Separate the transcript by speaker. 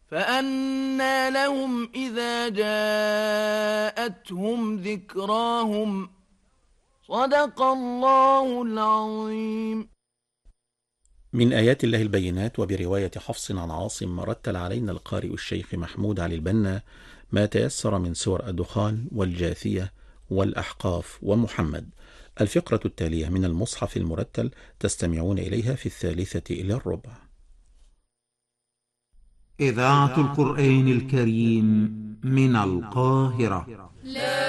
Speaker 1: فأنى لهم إذا جاءتهم ذكراهم صدق الله العظيم.
Speaker 2: من آيات الله البينات. وبرواية حفص عن عاصم رتل علينا القارئ الشيخ محمود علي البنا ما تيسر من سور الدخان والجاثية والأحقاف ومحمد. الفقرة التالية من المصحف المرتل تستمعون إليها في 1:03.
Speaker 3: إذاعة القرآن الكريم من القاهرة.